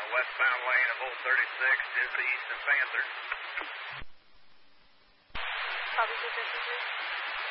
westbound lane of Old 36 is the Easton Panther. Copy 253.